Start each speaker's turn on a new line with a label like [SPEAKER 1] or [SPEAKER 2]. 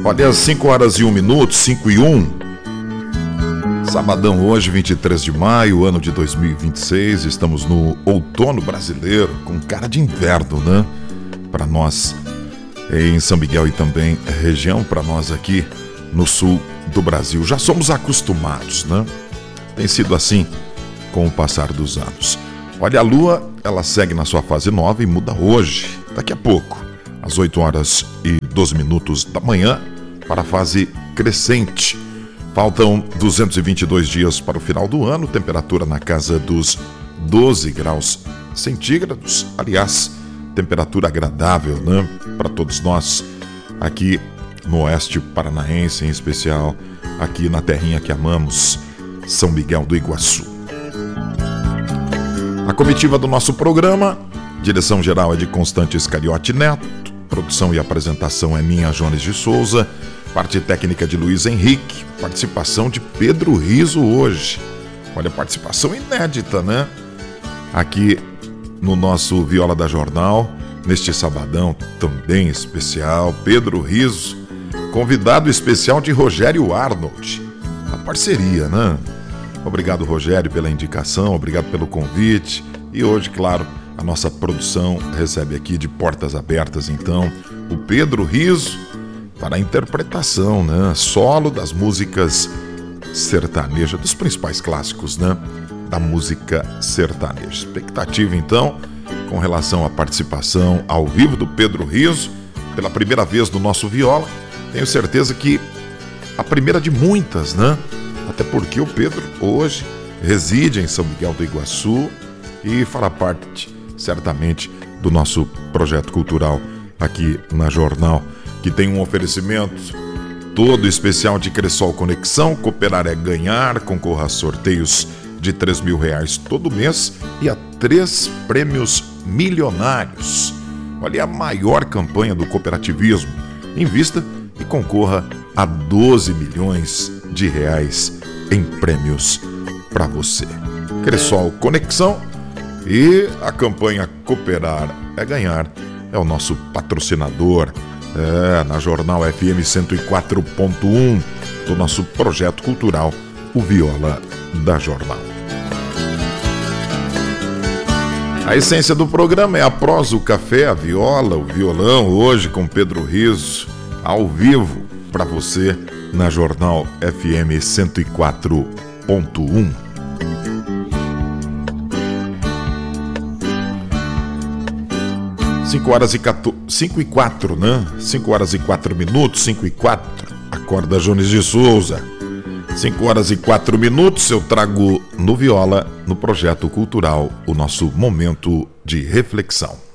[SPEAKER 1] Olha, às 5 horas e 1 minuto, 5 e 1. Sabadão hoje, 23 de maio, ano de 2026. Estamos no outono brasileiro, com cara de inverno, né? Para nós em São Miguel e também região, para nós aqui no sul do Brasil. Já somos acostumados, né? Tem sido assim com o passar dos anos. Olha, a Lua, ela segue na sua fase nova e muda hoje, daqui a pouco, às 8 horas e 12 minutos da manhã, para a fase crescente. Faltam 222 dias para o final do ano, temperatura na casa dos 12 graus centígrados. Aliás, temperatura agradável, né? Para todos nós aqui no oeste paranaense, em especial aqui na terrinha que amamos, São Miguel do Iguaçu. A comitiva do nosso programa, direção geral é de Constante Iscariote Neto, produção e apresentação é minha, Jones de Souza, parte técnica de Luiz Henrique, participação de Pedro Riso hoje. Olha, participação inédita, né? Aqui no nosso Viola da Jornal, neste sabadão também especial, Pedro Riso, convidado especial de Rogério Arnold. A parceria, né? Obrigado, Rogério, pela indicação, obrigado pelo convite. E hoje, claro, a nossa produção recebe aqui de portas abertas, então, o Pedro Riso para a interpretação, né? Solo das músicas sertanejas, dos principais clássicos, né? Da música sertaneja. Expectativa, então, com relação à participação ao vivo do Pedro Riso, pela primeira vez do nosso Viola. Tenho certeza que a primeira de muitas, né? Até porque o Pedro hoje reside em São Miguel do Iguaçu e fará parte, certamente, do nosso projeto cultural aqui na Jornal, que tem um oferecimento todo especial de Cressol Conexão. Cooperar é ganhar, concorra a sorteios de R$3.000 todo mês e a 3 prêmios milionários. Olha, a maior campanha do cooperativismo. Invista e concorra a R$12 milhões em prêmios para você. Cressol Conexão e a campanha Cooperar é Ganhar é o nosso patrocinador na Jornal FM 104.1 do nosso projeto cultural, o Viola da Jornal. A essência do programa é a prosa, o café, a viola, o violão, hoje com Pedro Riso, ao vivo para você na Jornal FM 104.1. Cinco e 4, né? 5 horas e 4 minutos, 5 e 4. Acorda, Jones de Souza. 5 horas e 4 minutos, eu trago no Viola, no projeto cultural, o nosso momento de reflexão.